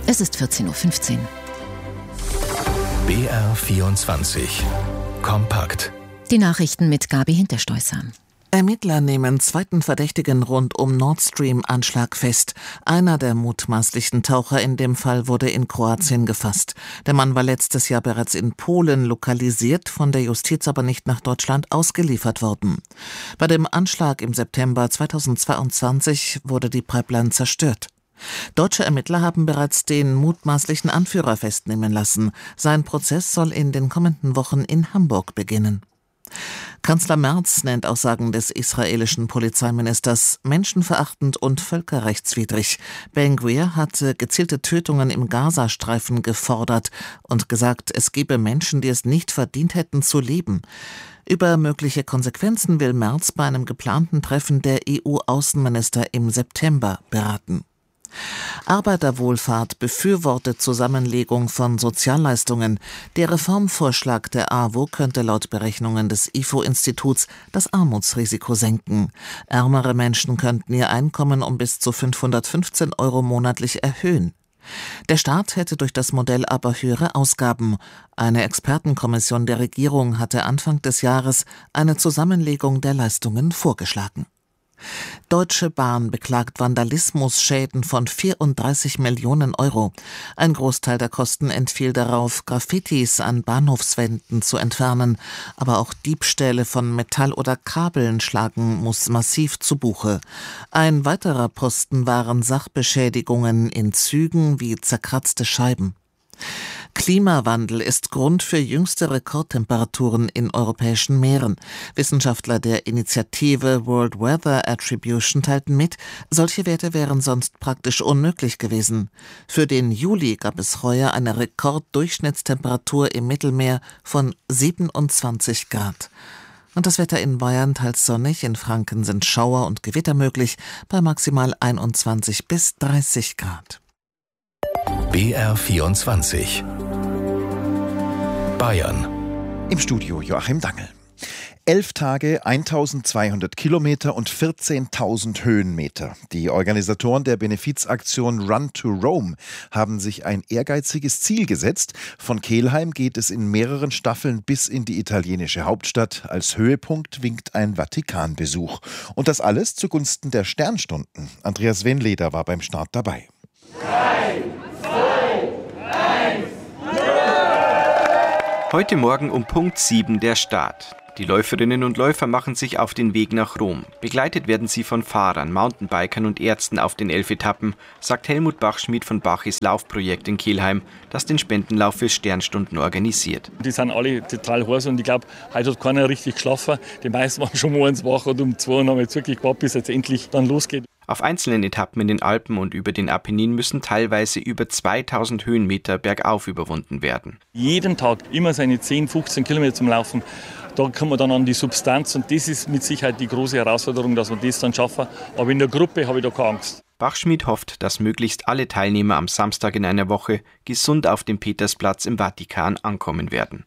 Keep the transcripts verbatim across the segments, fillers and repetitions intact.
Es ist vierzehn Uhr fünfzehn. B R vierundzwanzig. Kompakt. Die Nachrichten mit Gabi Hinterstoisser. Ermittler nehmen zweiten Verdächtigen rund um Nord Stream-Anschlag fest. Einer der mutmaßlichen Taucher in dem Fall wurde in Kroatien gefasst. Der Mann war letztes Jahr bereits in Polen lokalisiert, von der Justiz aber nicht nach Deutschland ausgeliefert worden. Bei dem Anschlag im September zweitausendzweiundzwanzig wurde die Pipeline zerstört. Deutsche Ermittler haben bereits den mutmaßlichen Anführer festnehmen lassen. Sein Prozess soll in den kommenden Wochen in Hamburg beginnen. Kanzler Merz nennt Aussagen des israelischen Polizeiministers menschenverachtend und völkerrechtswidrig. Ben-Gvir hatte gezielte Tötungen im Gazastreifen gefordert und gesagt, es gebe Menschen, die es nicht verdient hätten zu leben. Über mögliche Konsequenzen will Merz bei einem geplanten Treffen der E U-Außenminister im September beraten. Arbeiterwohlfahrt befürwortet Zusammenlegung von Sozialleistungen. Der Reformvorschlag der A W O könnte laut Berechnungen des I F O-Instituts das Armutsrisiko senken. Ärmere Menschen könnten ihr Einkommen um bis zu fünfhundertfünfzehn Euro monatlich erhöhen. Der Staat hätte durch das Modell aber höhere Ausgaben. Eine Expertenkommission der Regierung hatte Anfang des Jahres eine Zusammenlegung der Leistungen vorgeschlagen. Deutsche Bahn beklagt Vandalismusschäden von vierunddreißig Millionen Euro. Ein Großteil der Kosten entfiel darauf, Graffitis an Bahnhofswänden zu entfernen. Aber auch Diebstähle von Metall oder Kabeln schlagen muss massiv zu Buche. Ein weiterer Posten waren Sachbeschädigungen in Zügen wie zerkratzte Scheiben. Klimawandel ist Grund für jüngste Rekordtemperaturen in europäischen Meeren. Wissenschaftler der Initiative World Weather Attribution teilten mit, solche Werte wären sonst praktisch unmöglich gewesen. Für den Juli gab es heuer eine Rekorddurchschnittstemperatur im Mittelmeer von siebenundzwanzig Grad. Und das Wetter in Bayern teils sonnig, in Franken sind Schauer und Gewitter möglich, bei maximal einundzwanzig bis dreißig Grad. B R vierundzwanzig. Bayern. Im Studio Joachim Dangel. Elf Tage, eintausendzweihundert Kilometer und vierzehntausend Höhenmeter. Die Organisatoren der Benefizaktion Run to Rome haben sich ein ehrgeiziges Ziel gesetzt. Von Kelheim geht es in mehreren Staffeln bis in die italienische Hauptstadt. Als Höhepunkt winkt ein Vatikanbesuch. Und das alles zugunsten der Sternstunden. Andreas Wenleder war beim Start dabei. Drei, zwei, eins, Heute Morgen um Punkt sieben der Start. Die Läuferinnen und Läufer machen sich auf den Weg nach Rom. Begleitet werden sie von Fahrern, Mountainbikern und Ärzten auf den elf Etappen, sagt Helmut Bachschmidt von Bachis Laufprojekt in Kelheim, das den Spendenlauf für Sternstunden organisiert. Die sind alle total heiß und ich glaube, heute hat keiner richtig geschlafen. Die meisten waren schon morgens wach und um zwei und haben jetzt wirklich gewartet, bis es endlich dann losgeht. Auf einzelnen Etappen in den Alpen und über den Apennin müssen teilweise über zweitausend Höhenmeter bergauf überwunden werden. Jeden Tag immer seine zehn, fünfzehn Kilometer zum Laufen. Da kommen wir dann an die Substanz und das ist mit Sicherheit die große Herausforderung, dass wir das dann schaffen. Aber in der Gruppe habe ich da keine Angst. Bachschmidt hofft, dass möglichst alle Teilnehmer am Samstag in einer Woche gesund auf dem Petersplatz im Vatikan ankommen werden.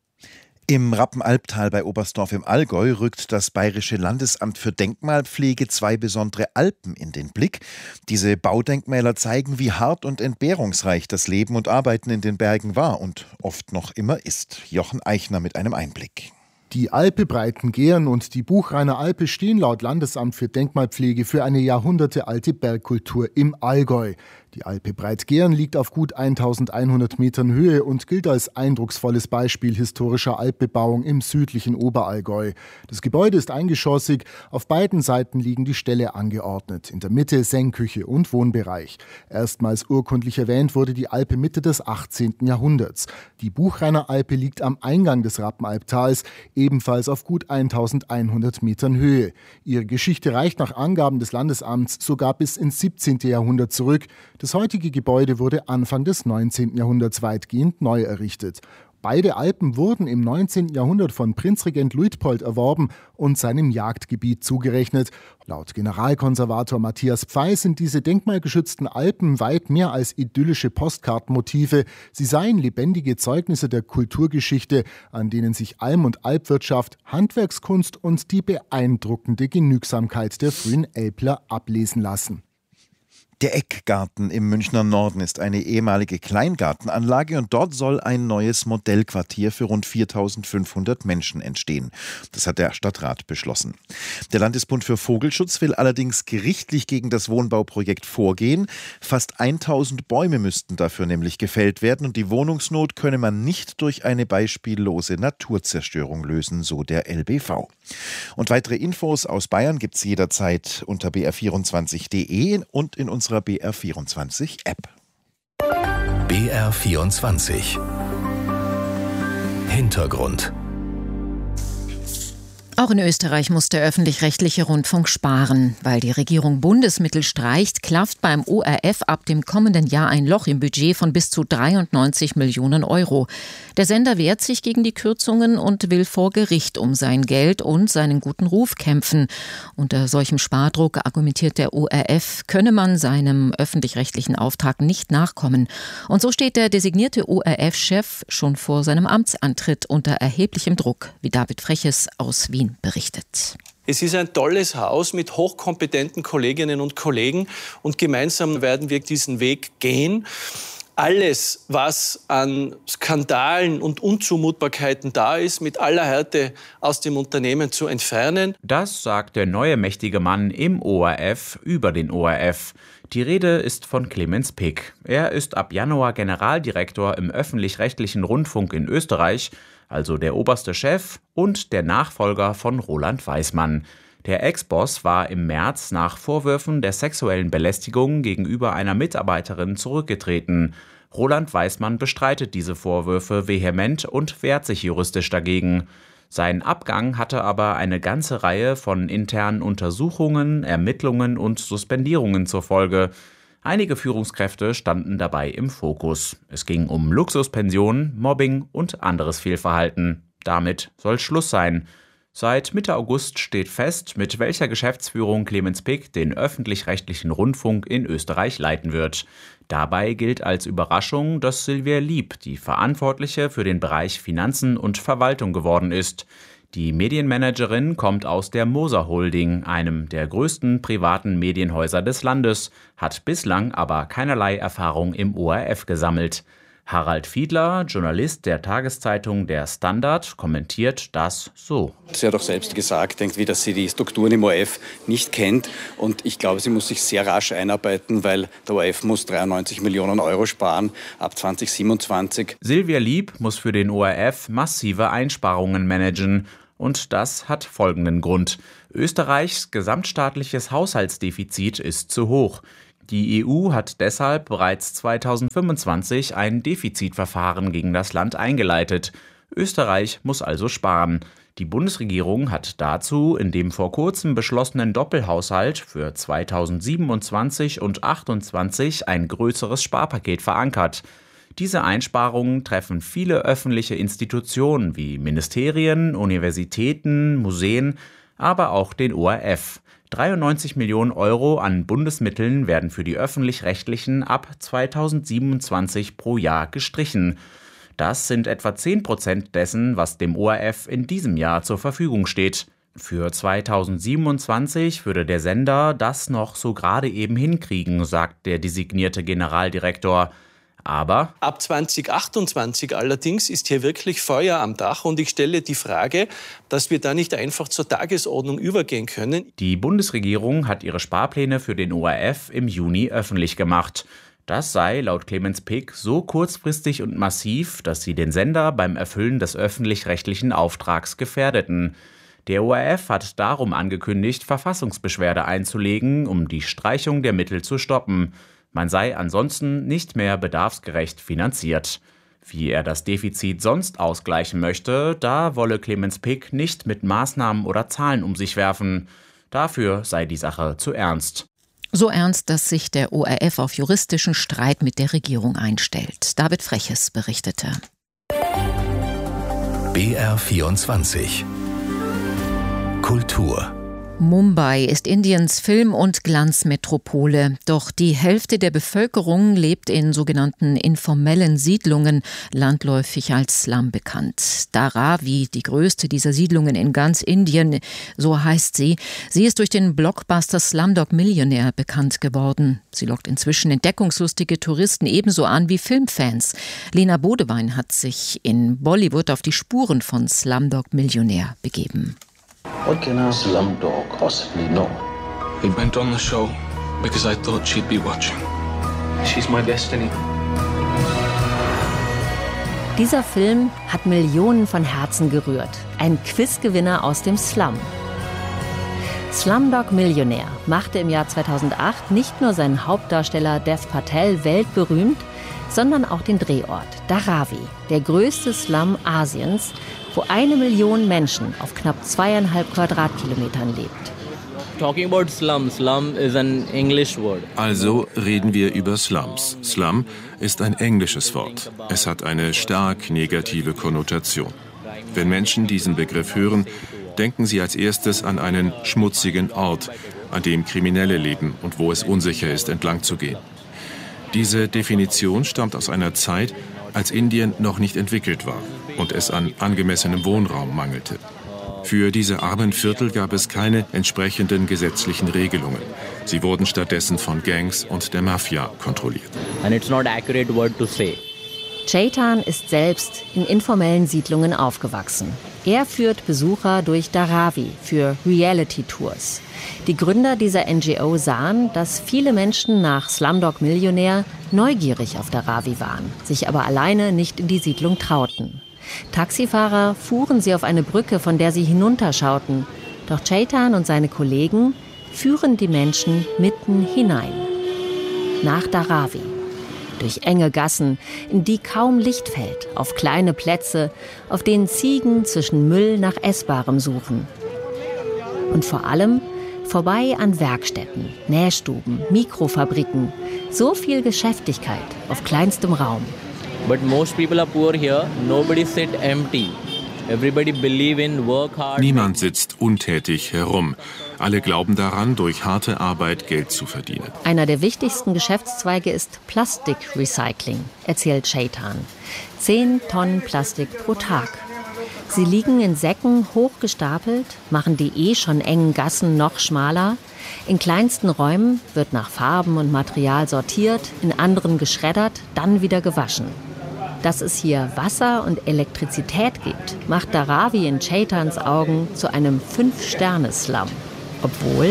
Im Rappenalptal bei Oberstdorf im Allgäu rückt das Bayerische Landesamt für Denkmalpflege zwei besondere Alpen in den Blick. Diese Baudenkmäler zeigen, wie hart und entbehrungsreich das Leben und Arbeiten in den Bergen war und oft noch immer ist. Jochen Eichner mit einem Einblick. Die Alpe Breitengehen und die Buchrainer Alpe stehen laut Landesamt für Denkmalpflege für eine jahrhundertealte Bergkultur im Allgäu. Die Alpe Breitgehen liegt auf gut eintausendeinhundert Metern Höhe und gilt als eindrucksvolles Beispiel historischer Alpbebauung im südlichen Oberallgäu. Das Gebäude ist eingeschossig, auf beiden Seiten liegen die Ställe angeordnet, in der Mitte Sengküche und Wohnbereich. Erstmals urkundlich erwähnt wurde die Alpe Mitte des achtzehnten Jahrhunderts. Die Buchrainer Alpe liegt am Eingang des Rappenalptals, ebenfalls auf gut eintausendeinhundert Metern Höhe. Ihre Geschichte reicht nach Angaben des Landesamts sogar bis ins siebzehnten Jahrhundert zurück. Das heutige Gebäude wurde Anfang des neunzehnten Jahrhunderts weitgehend neu errichtet. Beide Alpen wurden im neunzehnten Jahrhundert von Prinzregent Luitpold erworben und seinem Jagdgebiet zugerechnet. Laut Generalkonservator Matthias Pfey sind diese denkmalgeschützten Alpen weit mehr als idyllische Postkartenmotive. Sie seien lebendige Zeugnisse der Kulturgeschichte, an denen sich Alm- und Alpwirtschaft, Handwerkskunst und die beeindruckende Genügsamkeit der frühen Älpler ablesen lassen. Der Eckgarten im Münchner Norden ist eine ehemalige Kleingartenanlage und dort soll ein neues Modellquartier für rund viertausendfünfhundert Menschen entstehen. Das hat der Stadtrat beschlossen. Der Landesbund für Vogelschutz will allerdings gerichtlich gegen das Wohnbauprojekt vorgehen. Fast tausend Bäume müssten dafür nämlich gefällt werden und die Wohnungsnot könne man nicht durch eine beispiellose Naturzerstörung lösen, so der L B V. Und weitere Infos aus Bayern gibt's jederzeit unter b r vierundzwanzig punkt d e und in unserer B R vierundzwanzig App. B R vierundzwanzig Hintergrund. Auch in Österreich muss der öffentlich-rechtliche Rundfunk sparen. Weil die Regierung Bundesmittel streicht, klafft beim O R F ab dem kommenden Jahr ein Loch im Budget von bis zu dreiundneunzig Millionen Euro. Der Sender wehrt sich gegen die Kürzungen und will vor Gericht um sein Geld und seinen guten Ruf kämpfen. Unter solchem Spardruck, argumentiert der O R F, könne man seinem öffentlich-rechtlichen Auftrag nicht nachkommen. Und so steht der designierte O R F-Chef schon vor seinem Amtsantritt unter erheblichem Druck, wie David Freches aus Wien berichtet. Es ist ein tolles Haus mit hochkompetenten Kolleginnen und Kollegen und gemeinsam werden wir diesen Weg gehen. Alles, was an Skandalen und Unzumutbarkeiten da ist, mit aller Härte aus dem Unternehmen zu entfernen. Das sagt der neue mächtige Mann im O R F über den O R F. Die Rede ist von Clemens Pick. Er ist ab Januar Generaldirektor im öffentlich-rechtlichen Rundfunk in Österreich, also der oberste Chef und der Nachfolger von Roland Weismann. Der Ex-Boss war im März nach Vorwürfen der sexuellen Belästigung gegenüber einer Mitarbeiterin zurückgetreten. Roland Weismann bestreitet diese Vorwürfe vehement und wehrt sich juristisch dagegen. Sein Abgang hatte aber eine ganze Reihe von internen Untersuchungen, Ermittlungen und Suspendierungen zur Folge. Einige Führungskräfte standen dabei im Fokus. Es ging um Luxuspensionen, Mobbing und anderes Fehlverhalten. Damit soll Schluss sein. Seit Mitte August steht fest, mit welcher Geschäftsführung Clemens Pick den öffentlich-rechtlichen Rundfunk in Österreich leiten wird. Dabei gilt als Überraschung, dass Silvia Lieb die Verantwortliche für den Bereich Finanzen und Verwaltung geworden ist. Die Medienmanagerin kommt aus der Moser Holding, einem der größten privaten Medienhäuser des Landes, hat bislang aber keinerlei Erfahrung im O R F gesammelt. Harald Fiedler, Journalist der Tageszeitung Der Standard, kommentiert das so. Sie hat auch selbst gesagt, irgendwie, dass sie die Strukturen im O R F nicht kennt. Und ich glaube, sie muss sich sehr rasch einarbeiten, weil der O R F muss dreiundneunzig Millionen Euro sparen ab zwanzig siebenundzwanzig. Silvia Lieb muss für den O R F massive Einsparungen managen. Und das hat folgenden Grund. Österreichs gesamtstaatliches Haushaltsdefizit ist zu hoch. Die E U hat deshalb bereits zweitausendfünfundzwanzig ein Defizitverfahren gegen das Land eingeleitet. Österreich muss also sparen. Die Bundesregierung hat dazu in dem vor kurzem beschlossenen Doppelhaushalt für zweitausendsiebenundzwanzig und achtundzwanzig ein größeres Sparpaket verankert. Diese Einsparungen treffen viele öffentliche Institutionen wie Ministerien, Universitäten, Museen, aber auch den O R F. dreiundneunzig Millionen Euro an Bundesmitteln werden für die Öffentlich-Rechtlichen ab zweitausendsiebenundzwanzig pro Jahr gestrichen. Das sind etwa zehn Prozent dessen, was dem O R F in diesem Jahr zur Verfügung steht. Für zweitausendsiebenundzwanzig würde der Sender das noch so gerade eben hinkriegen, sagt der designierte Generaldirektor. Aber ab zwanzig achtundzwanzig allerdings ist hier wirklich Feuer am Dach und ich stelle die Frage, dass wir da nicht einfach zur Tagesordnung übergehen können. Die Bundesregierung hat ihre Sparpläne für den O R F im Juni öffentlich gemacht. Das sei laut Clemens Pick so kurzfristig und massiv, dass sie den Sender beim Erfüllen des öffentlich-rechtlichen Auftrags gefährdeten. Der O R F hat darum angekündigt, Verfassungsbeschwerde einzulegen, um die Streichung der Mittel zu stoppen. Man sei ansonsten nicht mehr bedarfsgerecht finanziert. Wie er das Defizit sonst ausgleichen möchte, da wolle Clemens Pick nicht mit Maßnahmen oder Zahlen um sich werfen. Dafür sei die Sache zu ernst. So ernst, dass sich der O R F auf juristischen Streit mit der Regierung einstellt. David Freches berichtete. B R vierundzwanzig Kultur. Mumbai ist Indiens Film- und Glanzmetropole. Doch die Hälfte der Bevölkerung lebt in sogenannten informellen Siedlungen, landläufig als Slum bekannt. Dharavi, die größte dieser Siedlungen in ganz Indien, so heißt sie. Sie ist durch den Blockbuster Slumdog Millionaire bekannt geworden. Sie lockt inzwischen entdeckungslustige Touristen ebenso an wie Filmfans. Lena Bodewein hat sich in Bollywood auf die Spuren von Slumdog Millionaire begeben. What can our Slumdog possibly know? We went on the show because I thought she'd be watching. She's my destiny. Dieser Film hat Millionen von Herzen gerührt. Ein Quizgewinner aus dem Slum. Slumdog Millionaire machte im Jahr zweitausendacht nicht nur seinen Hauptdarsteller Dev Patel weltberühmt, sondern auch den Drehort Dharavi, der größte Slum Asiens, wo eine Million Menschen auf knapp zweieinhalb Quadratkilometern lebt. Talking about slum, slum is an English word. Also reden wir über Slums. Slum ist ein englisches Wort. Es hat eine stark negative Konnotation. Wenn Menschen diesen Begriff hören, denken sie als erstes an einen schmutzigen Ort, an dem Kriminelle leben und wo es unsicher ist, entlang zu gehen. Diese Definition stammt aus einer Zeit, als Indien noch nicht entwickelt war und es an angemessenem Wohnraum mangelte. Für diese armen Viertel gab es keine entsprechenden gesetzlichen Regelungen. Sie wurden stattdessen von Gangs und der Mafia kontrolliert. And it's not accurate word to say. Chetan ist selbst in informellen Siedlungen aufgewachsen. Er führt Besucher durch Dharavi für Reality-Tours. Die Gründer dieser N G O sahen, dass viele Menschen nach Slumdog Millionaire neugierig auf Dharavi waren, sich aber alleine nicht in die Siedlung trauten. Taxifahrer fuhren sie auf eine Brücke, von der sie hinunterschauten. Doch Chetan und seine Kollegen führen die Menschen mitten hinein. Nach Dharavi. Durch enge Gassen, in die kaum Licht fällt, auf kleine Plätze, auf denen Ziegen zwischen Müll nach Essbarem suchen. Und vor allem vorbei an Werkstätten, Nähstuben, Mikrofabriken. So viel Geschäftigkeit auf kleinstem Raum. But most people are poor here. Nobody sit empty. Everybody believe in work hard. Niemand sitzt untätig herum. Alle glauben daran, durch harte Arbeit Geld zu verdienen. Einer der wichtigsten Geschäftszweige ist Plastikrecycling, erzählt Chetan. Zehn Tonnen Plastik pro Tag. Sie liegen in Säcken hochgestapelt, machen die eh schon engen Gassen noch schmaler. In kleinsten Räumen wird nach Farben und Material sortiert, in anderen geschreddert, dann wieder gewaschen. Dass es hier Wasser und Elektrizität gibt, macht Dharavi in Chetans Augen zu einem Fünf-Sterne-Slum. Obwohl,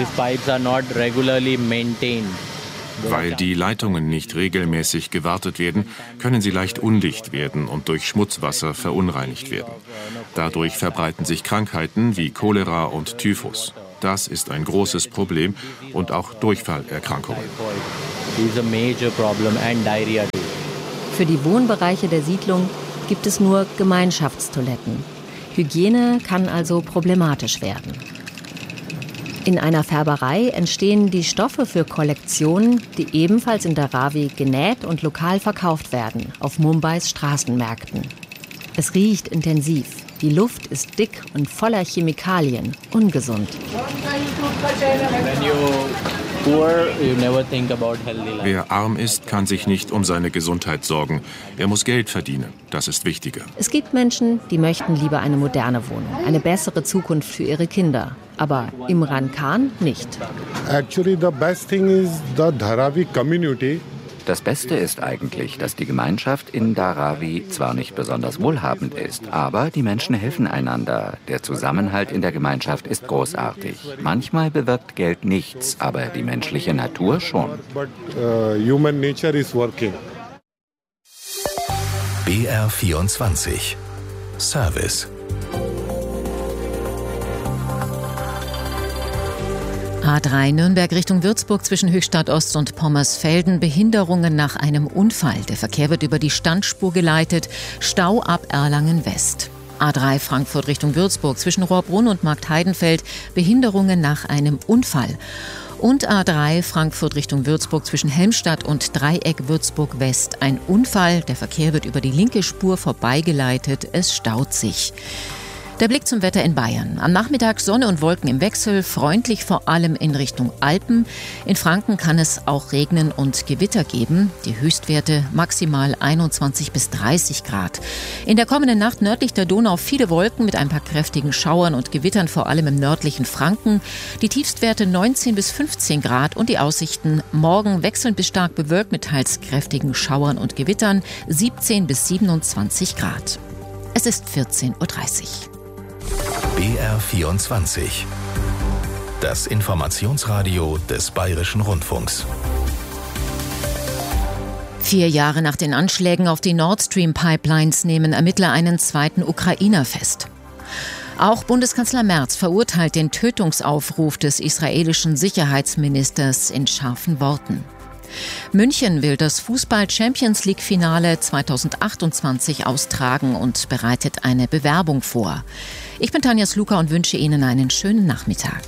weil die Leitungen nicht regelmäßig gewartet werden, können sie leicht undicht werden und durch Schmutzwasser verunreinigt werden. Dadurch verbreiten sich Krankheiten wie Cholera und Typhus. Das ist ein großes Problem und auch Durchfallerkrankungen. Für die Wohnbereiche der Siedlung gibt es nur Gemeinschaftstoiletten. Hygiene kann also problematisch werden. In einer Färberei entstehen die Stoffe für Kollektionen, die ebenfalls in Dharavi genäht und lokal verkauft werden, auf Mumbais Straßenmärkten. Es riecht intensiv. Die Luft ist dick und voller Chemikalien, ungesund. Wer arm ist, kann sich nicht um seine Gesundheit sorgen. Er muss Geld verdienen. Das ist wichtiger. Es gibt Menschen, die möchten lieber eine moderne Wohnung, eine bessere Zukunft für ihre Kinder. Aber Imran Khan nicht. Actually, the best thing is the Dharavi community. Das Beste ist eigentlich, dass die Gemeinschaft in Dharavi zwar nicht besonders wohlhabend ist, aber die Menschen helfen einander. Der Zusammenhalt in der Gemeinschaft ist großartig. Manchmal bewirkt Geld nichts, aber die menschliche Natur schon. But, uh, human nature is working. B R vierundzwanzig Service. A drei Nürnberg Richtung Würzburg zwischen Höchstadt Ost und Pommersfelden. Behinderungen nach einem Unfall. Der Verkehr wird über die Standspur geleitet. Stau ab Erlangen West. A drei Frankfurt Richtung Würzburg zwischen Rohrbrunn und Marktheidenfeld. Behinderungen nach einem Unfall. Und A drei Frankfurt Richtung Würzburg zwischen Helmstadt und Dreieck Würzburg West. Ein Unfall. Der Verkehr wird über die linke Spur vorbeigeleitet. Es staut sich. Der Blick zum Wetter in Bayern. Am Nachmittag Sonne und Wolken im Wechsel, freundlich vor allem in Richtung Alpen. In Franken kann es auch regnen und Gewitter geben. Die Höchstwerte maximal einundzwanzig bis dreißig Grad. In der kommenden Nacht nördlich der Donau viele Wolken mit ein paar kräftigen Schauern und Gewittern, vor allem im nördlichen Franken. Die Tiefstwerte neunzehn bis fünfzehn Grad und die Aussichten morgen wechselnd bis stark bewölkt mit teils kräftigen Schauern und Gewittern, siebzehn bis siebenundzwanzig Grad. Es ist vierzehn Uhr dreißig. B R vierundzwanzig. Das Informationsradio des Bayerischen Rundfunks. Vier Jahre nach den Anschlägen auf die Nord Stream Pipelines nehmen Ermittler einen zweiten Ukrainer fest. Auch Bundeskanzler Merz verurteilt den Tötungsaufruf des israelischen Sicherheitsministers in scharfen Worten. München will das Fußball-Champions-League-Finale zweitausendachtundzwanzig austragen und bereitet eine Bewerbung vor. Ich bin Tanja Sluka und wünsche Ihnen einen schönen Nachmittag.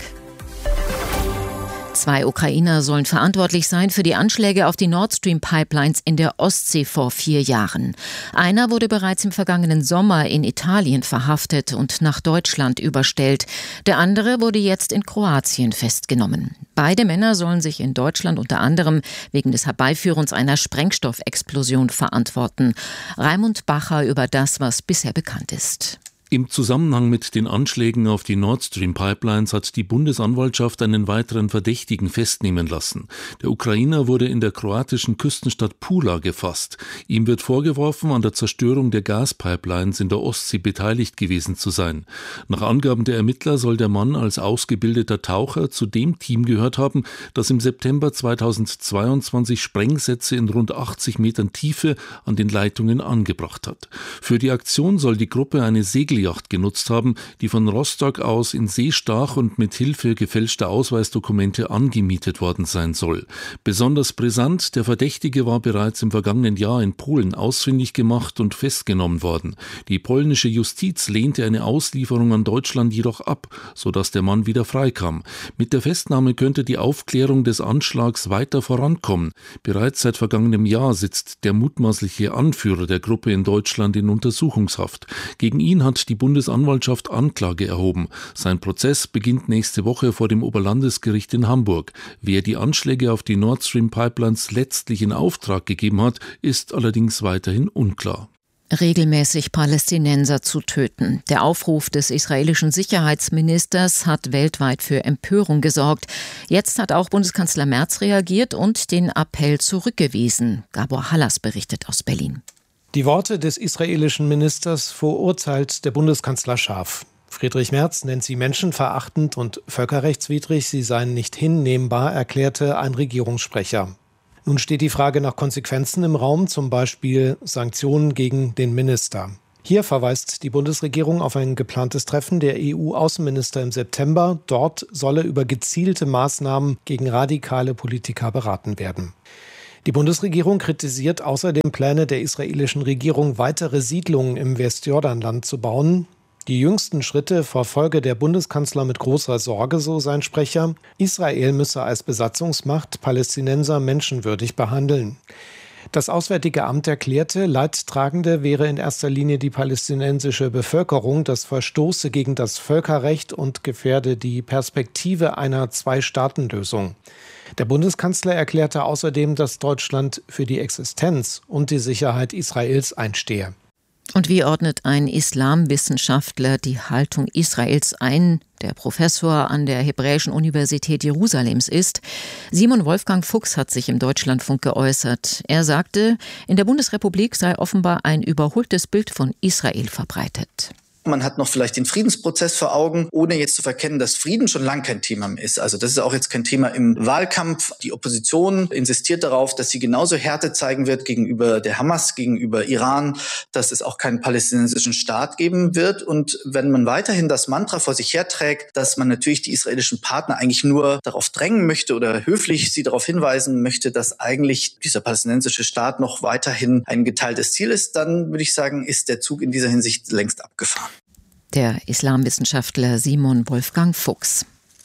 Zwei Ukrainer sollen verantwortlich sein für die Anschläge auf die Nord Stream Pipelines in der Ostsee vor vier Jahren. Einer wurde bereits im vergangenen Sommer in Italien verhaftet und nach Deutschland überstellt. Der andere wurde jetzt in Kroatien festgenommen. Beide Männer sollen sich in Deutschland unter anderem wegen des Herbeiführens einer Sprengstoffexplosion verantworten. Raimund Bacher über das, was bisher bekannt ist. Im Zusammenhang mit den Anschlägen auf die Nord Stream Pipelines hat die Bundesanwaltschaft einen weiteren Verdächtigen festnehmen lassen. Der Ukrainer wurde in der kroatischen Küstenstadt Pula gefasst. Ihm wird vorgeworfen, an der Zerstörung der Gaspipelines in der Ostsee beteiligt gewesen zu sein. Nach Angaben der Ermittler soll der Mann als ausgebildeter Taucher zu dem Team gehört haben, das im September zweitausendzweiundzwanzig Sprengsätze in rund achtzig Metern Tiefe an den Leitungen angebracht hat. Für die Aktion soll die Gruppe eine Segel Yacht genutzt haben, die von Rostock aus in See stach und mit Hilfe gefälschter Ausweisdokumente angemietet worden sein soll. Besonders brisant, der Verdächtige war bereits im vergangenen Jahr in Polen ausfindig gemacht und festgenommen worden. Die polnische Justiz lehnte eine Auslieferung an Deutschland jedoch ab, sodass der Mann wieder freikam. Mit der Festnahme könnte die Aufklärung des Anschlags weiter vorankommen. Bereits seit vergangenem Jahr sitzt der mutmaßliche Anführer der Gruppe in Deutschland in Untersuchungshaft. Gegen ihn hat die Die Bundesanwaltschaft Anklage erhoben. Sein Prozess beginnt nächste Woche vor dem Oberlandesgericht in Hamburg. Wer die Anschläge auf die Nord Stream Pipelines letztlich in Auftrag gegeben hat, ist allerdings weiterhin unklar. Regelmäßig Palästinenser zu töten. Der Aufruf des israelischen Sicherheitsministers hat weltweit für Empörung gesorgt. Jetzt hat auch Bundeskanzler Merz reagiert und den Appell zurückgewiesen. Gabor Hallas berichtet aus Berlin. Die Worte des israelischen Ministers verurteilt der Bundeskanzler scharf. Friedrich Merz nennt sie menschenverachtend und völkerrechtswidrig, sie seien nicht hinnehmbar, erklärte ein Regierungssprecher. Nun steht die Frage nach Konsequenzen im Raum, zum Beispiel Sanktionen gegen den Minister. Hier verweist die Bundesregierung auf ein geplantes Treffen der E U-Außenminister im September. Dort solle über gezielte Maßnahmen gegen radikale Politiker beraten werden. Die Bundesregierung kritisiert außerdem Pläne der israelischen Regierung, weitere Siedlungen im Westjordanland zu bauen. Die jüngsten Schritte verfolge der Bundeskanzler mit großer Sorge, so sein Sprecher. Israel müsse als Besatzungsmacht Palästinenser menschenwürdig behandeln. Das Auswärtige Amt erklärte, Leidtragende wäre in erster Linie die palästinensische Bevölkerung. Das verstoße gegen das Völkerrecht und gefährde die Perspektive einer Zwei-Staaten-Lösung. Der Bundeskanzler erklärte außerdem, dass Deutschland für die Existenz und die Sicherheit Israels einstehe. Und wie ordnet ein Islamwissenschaftler die Haltung Israels ein, der Professor an der Hebräischen Universität Jerusalems ist? Simon Wolfgang Fuchs hat sich im Deutschlandfunk geäußert. Er sagte, in der Bundesrepublik sei offenbar ein überholtes Bild von Israel verbreitet. Man hat noch vielleicht den Friedensprozess vor Augen, ohne jetzt zu verkennen, dass Frieden schon lang kein Thema mehr ist. Also das ist auch jetzt kein Thema im Wahlkampf. Die Opposition insistiert darauf, dass sie genauso Härte zeigen wird gegenüber der Hamas, gegenüber Iran, dass es auch keinen palästinensischen Staat geben wird. Und wenn man weiterhin das Mantra vor sich herträgt, dass man natürlich die israelischen Partner eigentlich nur darauf drängen möchte oder höflich sie darauf hinweisen möchte, dass eigentlich dieser palästinensische Staat noch weiterhin ein geteiltes Ziel ist, dann würde ich sagen, ist der Zug in dieser Hinsicht längst abgefahren. Der Islamwissenschaftler Simon Wolfgang Fuchs.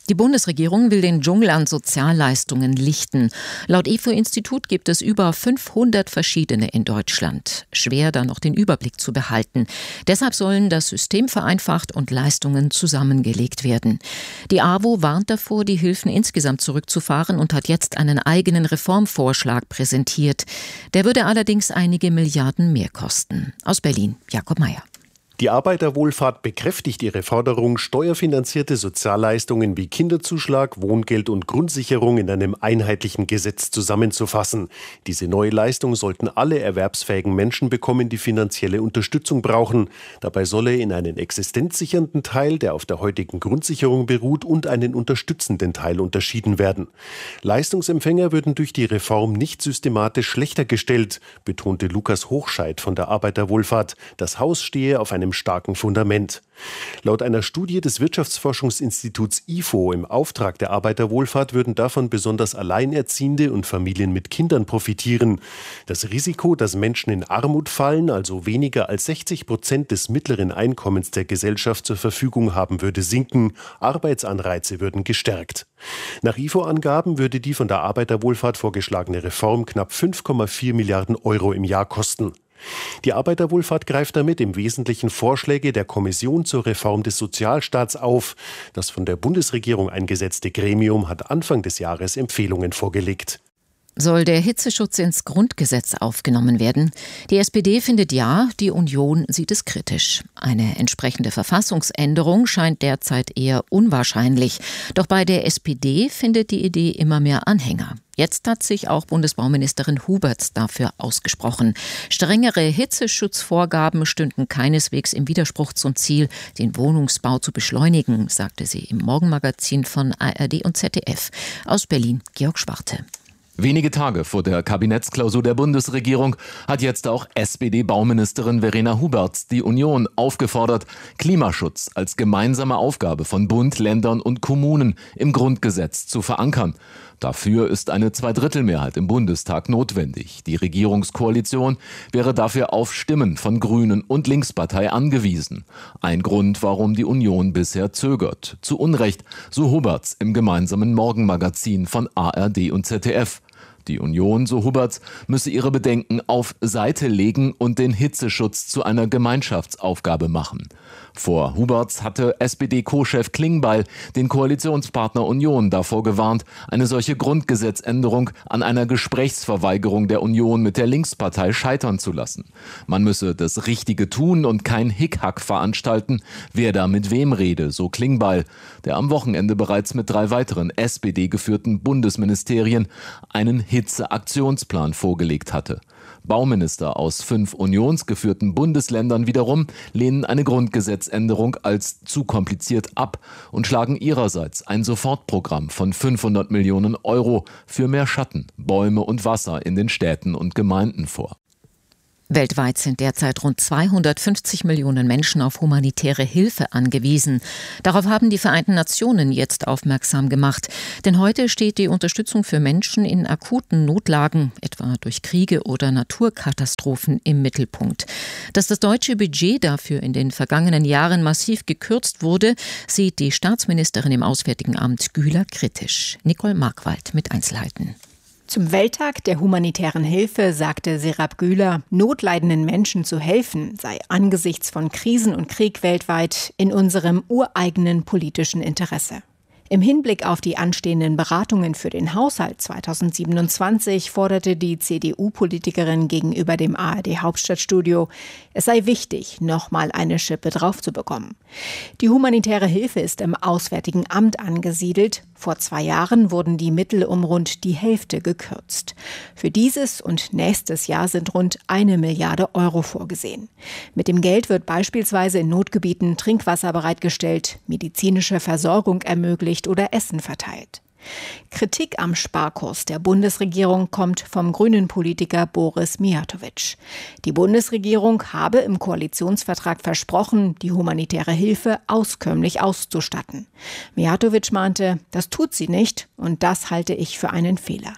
Die Bundesregierung will den Dschungel an Sozialleistungen lichten. Laut I F O-Institut gibt es über fünfhundert verschiedene in Deutschland. Schwer, da noch den Überblick zu behalten. Deshalb sollen das System vereinfacht und Leistungen zusammengelegt werden. Die A W O warnt davor, die Hilfen insgesamt zurückzufahren und hat jetzt einen eigenen Reformvorschlag präsentiert. Der würde allerdings einige Milliarden mehr kosten. Aus Berlin, Jakob Mayer. Die Arbeiterwohlfahrt bekräftigt ihre Forderung, steuerfinanzierte Sozialleistungen wie Kinderzuschlag, Wohngeld und Grundsicherung in einem einheitlichen Gesetz zusammenzufassen. Diese neue Leistung sollten alle erwerbsfähigen Menschen bekommen, die finanzielle Unterstützung brauchen. Dabei solle in einen existenzsichernden Teil, der auf der heutigen Grundsicherung beruht, und einen unterstützenden Teil unterschieden werden. Leistungsempfänger würden durch die Reform nicht systematisch schlechter gestellt, betonte Lukas Hochscheid von der Arbeiterwohlfahrt. Das Haus stehe auf einem starken Fundament. Laut einer Studie des Wirtschaftsforschungsinstituts I F O im Auftrag der Arbeiterwohlfahrt würden davon besonders Alleinerziehende und Familien mit Kindern profitieren. Das Risiko, dass Menschen in Armut fallen, also weniger als sechzig Prozent des mittleren Einkommens der Gesellschaft zur Verfügung haben, würde sinken. Arbeitsanreize würden gestärkt. Nach I F O-Angaben würde die von der Arbeiterwohlfahrt vorgeschlagene Reform knapp fünf Komma vier Milliarden Euro im Jahr kosten. Die Arbeiterwohlfahrt greift damit im Wesentlichen Vorschläge der Kommission zur Reform des Sozialstaats auf. Das von der Bundesregierung eingesetzte Gremium hat Anfang des Jahres Empfehlungen vorgelegt. Soll der Hitzeschutz ins Grundgesetz aufgenommen werden? Die S P D findet ja, die Union sieht es kritisch. Eine entsprechende Verfassungsänderung scheint derzeit eher unwahrscheinlich. Doch bei der S P D findet die Idee immer mehr Anhänger. Jetzt hat sich auch Bundesbauministerin Huberts dafür ausgesprochen. Strengere Hitzeschutzvorgaben stünden keineswegs im Widerspruch zum Ziel, den Wohnungsbau zu beschleunigen, sagte sie im Morgenmagazin von A R D und Z D F. Aus Berlin, Georg Schwarte. Wenige Tage vor der Kabinettsklausur der Bundesregierung hat jetzt auch S P D-Bauministerin Verena Huberts die Union aufgefordert, Klimaschutz als gemeinsame Aufgabe von Bund, Ländern und Kommunen im Grundgesetz zu verankern. Dafür ist eine Zweidrittelmehrheit im Bundestag notwendig. Die Regierungskoalition wäre dafür auf Stimmen von Grünen und Linkspartei angewiesen. Ein Grund, warum die Union bisher zögert. Zu Unrecht, so Huberts im gemeinsamen Morgenmagazin von A R D und Z D F. Die Union, so Huberts, müsse ihre Bedenken auf Seite legen und den Hitzeschutz zu einer Gemeinschaftsaufgabe machen. Vor Huberts hatte S P D-Co-Chef Klingbeil den Koalitionspartner Union davor gewarnt, eine solche Grundgesetzänderung an einer Gesprächsverweigerung der Union mit der Linkspartei scheitern zu lassen. Man müsse das Richtige tun und kein Hickhack veranstalten, wer da mit wem rede, so Klingbeil, der am Wochenende bereits mit drei weiteren S P D-geführten Bundesministerien einen Hitzeaktionsplan vorgelegt hatte. Bauminister aus fünf unionsgeführten Bundesländern wiederum lehnen eine Grundgesetzänderung als zu kompliziert ab und schlagen ihrerseits ein Sofortprogramm von fünfhundert Millionen Euro für mehr Schatten, Bäume und Wasser in den Städten und Gemeinden vor. Weltweit sind derzeit rund zweihundertfünfzig Millionen Menschen auf humanitäre Hilfe angewiesen. Darauf haben die Vereinten Nationen jetzt aufmerksam gemacht. Denn heute steht die Unterstützung für Menschen in akuten Notlagen, etwa durch Kriege oder Naturkatastrophen, im Mittelpunkt. Dass das deutsche Budget dafür in den vergangenen Jahren massiv gekürzt wurde, sieht die Staatsministerin im Auswärtigen Amt Güler kritisch. Nicole Markwald mit Einzelheiten. Zum Welttag der humanitären Hilfe sagte Serap Güler, notleidenden Menschen zu helfen sei angesichts von Krisen und Krieg weltweit in unserem ureigenen politischen Interesse. Im Hinblick auf die anstehenden Beratungen für den Haushalt zweitausendsiebenundzwanzig forderte die C D U-Politikerin gegenüber dem A R D-Hauptstadtstudio, es sei wichtig, nochmal eine Schippe draufzubekommen. Die humanitäre Hilfe ist im Auswärtigen Amt angesiedelt. Vor zwei Jahren wurden die Mittel um rund die Hälfte gekürzt. Für dieses und nächstes Jahr sind rund eine Milliarde Euro vorgesehen. Mit dem Geld wird beispielsweise in Notgebieten Trinkwasser bereitgestellt, medizinische Versorgung ermöglicht oder Essen verteilt. Kritik am Sparkurs der Bundesregierung kommt vom grünen Politiker Boris Mijatovic. Die Bundesregierung habe im Koalitionsvertrag versprochen, die humanitäre Hilfe auskömmlich auszustatten. Mijatovic meinte, das tut sie nicht und das halte ich für einen Fehler.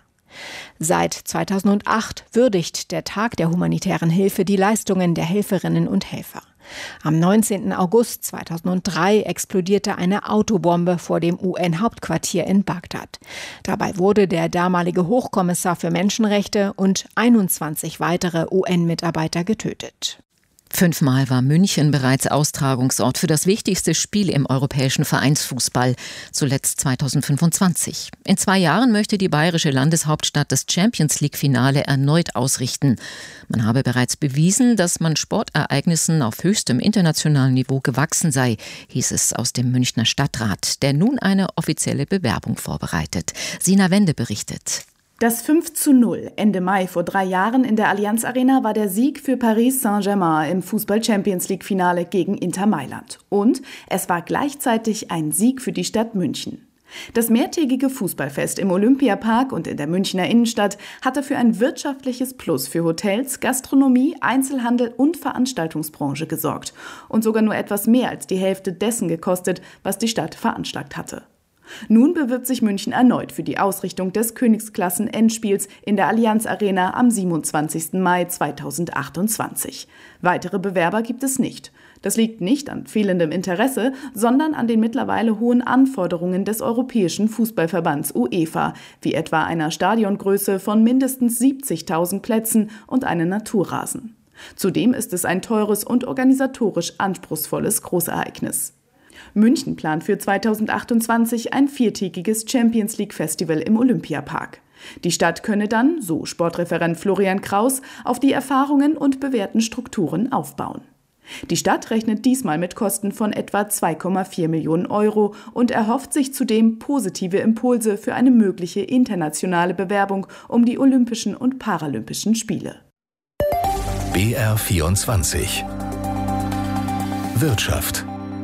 Seit zweitausendacht würdigt der Tag der humanitären Hilfe die Leistungen der Helferinnen und Helfer. Am neunzehnten August zweitausenddrei explodierte eine Autobombe vor dem U N-Hauptquartier in Bagdad. Dabei wurde der damalige Hochkommissar für Menschenrechte und einundzwanzig weitere U N-Mitarbeiter getötet. Fünfmal war München bereits Austragungsort für das wichtigste Spiel im europäischen Vereinsfußball, zuletzt zweitausendfünfundzwanzig. In zwei Jahren möchte die bayerische Landeshauptstadt das Champions-League-Finale erneut ausrichten. Man habe bereits bewiesen, dass man Sportereignissen auf höchstem internationalen Niveau gewachsen sei, hieß es aus dem Münchner Stadtrat, der nun eine offizielle Bewerbung vorbereitet. Sina Wende berichtet. Das fünf zu null Ende Mai vor drei Jahren in der Allianz Arena war der Sieg für Paris Saint-Germain im Fußball-Champions-League-Finale gegen Inter Mailand. Und es war gleichzeitig ein Sieg für die Stadt München. Das mehrtägige Fußballfest im Olympiapark und in der Münchner Innenstadt hatte für ein wirtschaftliches Plus für Hotels, Gastronomie, Einzelhandel und Veranstaltungsbranche gesorgt. Und sogar nur etwas mehr als die Hälfte dessen gekostet, was die Stadt veranschlagt hatte. Nun bewirbt sich München erneut für die Ausrichtung des Königsklassen-Endspiels in der Allianz Arena am siebenundzwanzigsten Mai zweitausendachtundzwanzig. Weitere Bewerber gibt es nicht. Das liegt nicht an fehlendem Interesse, sondern an den mittlerweile hohen Anforderungen des Europäischen Fußballverbands UEFA, wie etwa einer Stadiongröße von mindestens siebzigtausend Plätzen und einem Naturrasen. Zudem ist es ein teures und organisatorisch anspruchsvolles Großereignis. München plant für zweitausendachtundzwanzig ein viertägiges Champions-League-Festival im Olympiapark. Die Stadt könne dann, so Sportreferent Florian Kraus, auf die Erfahrungen und bewährten Strukturen aufbauen. Die Stadt rechnet diesmal mit Kosten von etwa zwei Komma vier Millionen Euro und erhofft sich zudem positive Impulse für eine mögliche internationale Bewerbung um die Olympischen und Paralympischen Spiele. B R vierundzwanzig Wirtschaft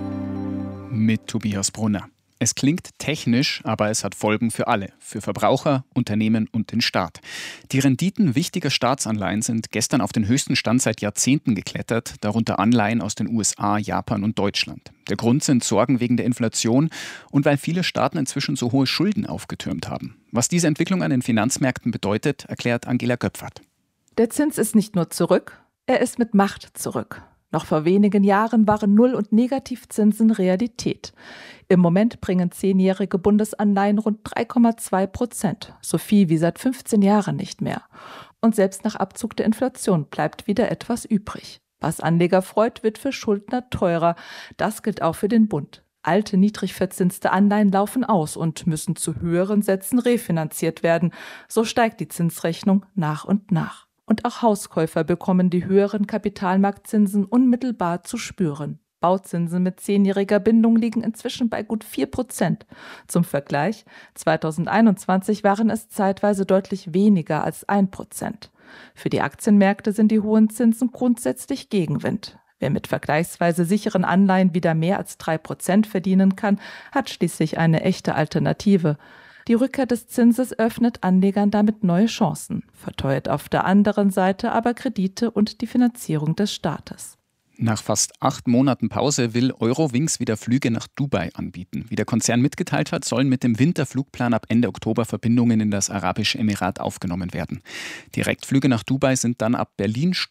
mit Tobias Brunner. Es klingt technisch, aber es hat Folgen für alle, für Verbraucher, Unternehmen und den Staat. Die Renditen wichtiger Staatsanleihen sind gestern auf den höchsten Stand seit Jahrzehnten geklettert, darunter Anleihen aus den U S A, Japan und Deutschland. Der Grund sind Sorgen wegen der Inflation und weil viele Staaten inzwischen so hohe Schulden aufgetürmt haben. Was diese Entwicklung an den Finanzmärkten bedeutet, erklärt Angela Göpfert. Der Zins ist nicht nur zurück, er ist mit Macht zurück. Noch vor wenigen Jahren waren Null- und Negativzinsen Realität. Im Moment bringen zehnjährige Bundesanleihen rund drei Komma zwei Prozent, so viel wie seit fünfzehn Jahren nicht mehr. Und selbst nach Abzug der Inflation bleibt wieder etwas übrig. Was Anleger freut, wird für Schuldner teurer. Das gilt auch für den Bund. Alte, niedrig verzinste Anleihen laufen aus und müssen zu höheren Sätzen refinanziert werden. So steigt die Zinsrechnung nach und nach. Und auch Hauskäufer bekommen die höheren Kapitalmarktzinsen unmittelbar zu spüren. Bauzinsen mit zehnjähriger Bindung liegen inzwischen bei gut vier Prozent. Zum Vergleich, zweitausendeinundzwanzig waren es zeitweise deutlich weniger als ein Prozent. Für die Aktienmärkte sind die hohen Zinsen grundsätzlich Gegenwind. Wer mit vergleichsweise sicheren Anleihen wieder mehr als drei Prozent verdienen kann, hat schließlich eine echte Alternative. Die Rückkehr des Zinses öffnet Anlegern damit neue Chancen, verteuert auf der anderen Seite aber Kredite und die Finanzierung des Staates. Nach fast acht Monaten Pause will Eurowings wieder Flüge nach Dubai anbieten. Wie der Konzern mitgeteilt hat, sollen mit dem Winterflugplan ab Ende Oktober Verbindungen in das Arabische Emirat aufgenommen werden. Direktflüge nach Dubai sind dann ab Berlin